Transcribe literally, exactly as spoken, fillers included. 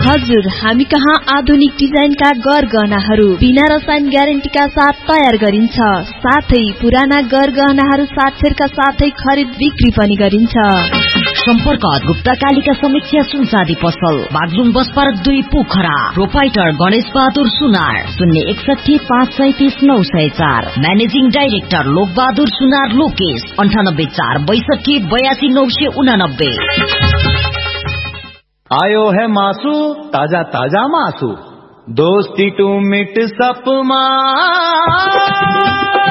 हजुर, हामी कहाँ आधुनिक डिजाइनका गरगहनाहरू बिना रसायन ग्यारेन्टीका साथ तयार गरिन्छ। साथै पुराना गरगहनाहरू साथेरका साथै खरिद बिक्री पनि गरिन्छ। सम्पर्क गुप्ता कालिका समीक्षा सुनसादी पसल, बागलुङ बस पार्क दुई, पोखरा। प्रोपाइटर गणेश बहादुर सुनार, शून्य एकसठी पाँच सैतिस नौ सय चार। म्यानेजिङ डाइरेक्टर लोक बहादुर सुनार लोकेश, अन्ठानब्बे चार बैसठी बयासी नौ सय उनानब्बे। आयो है मासू, ताजा ताजा मासू, दोस्ती टू मिट सपमा।